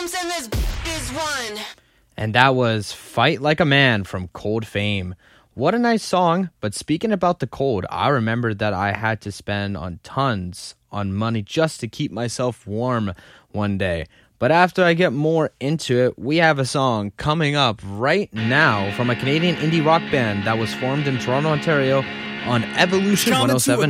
rooms and this is one. And that was Fight Like a Man from Cold Fame. What a nice song, but speaking about the cold, I remembered that I had to spend tons on money just to keep myself warm one day. But after I get more into it, we have a song coming up right now from a Canadian indie rock band that was formed in Toronto, Ontario on Evolution 107.9.